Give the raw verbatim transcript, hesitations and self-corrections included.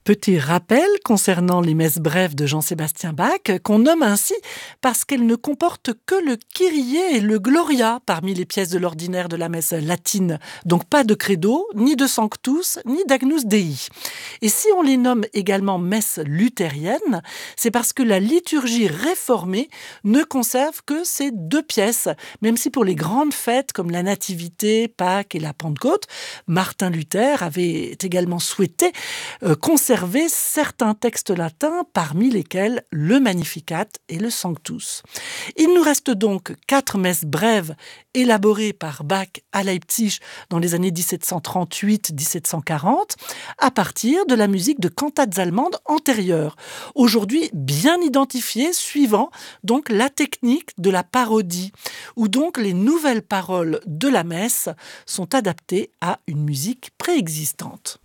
Petit rappel concernant les messes brèves de Jean-Sébastien Bach, qu'on nomme ainsi parce qu'elles ne comportent que le Kyrie et le Gloria parmi les pièces de l'ordinaire de la messe latine. Donc pas de credo, ni de sanctus, ni d'agnus dei. Et si on les nomme également messes luthériennes, c'est parce que la liturgie réformée ne conserve que ces deux pièces, même si pour les grandes fêtes comme la Nativité, Pâques et la Pentecôte, Martin Luther avait également souhaité euh, conserver certains textes latins, parmi lesquels le Magnificat et le Sanctus. Il nous reste donc quatre messes brèves élaborées par Bach à Leipzig dans les années dix-sept cent trente-huit à dix-sept cent quarante, à partir de la musique de cantates allemandes antérieures, aujourd'hui bien identifiées, suivant donc la technique de la parodie, où donc les nouvelles paroles de la messe sont adaptées à une musique préexistante.